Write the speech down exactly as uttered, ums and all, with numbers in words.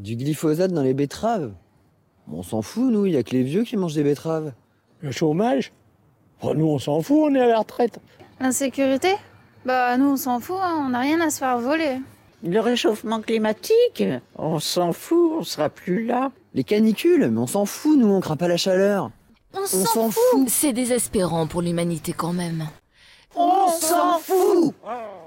Du glyphosate dans les betteraves? On s'en fout, nous, il y a que les vieux qui mangent des betteraves. Le chômage? Oh, nous, on s'en fout, on est à la retraite. L'insécurité? Bah, nous, on s'en fout, hein, on n'a rien à se faire voler. Le réchauffement climatique? On s'en fout, on sera plus là. Les canicules? Mais on s'en fout, nous, on craint pas la chaleur. On s'en fout. C'est désespérant pour l'humanité quand même. On s'en fout.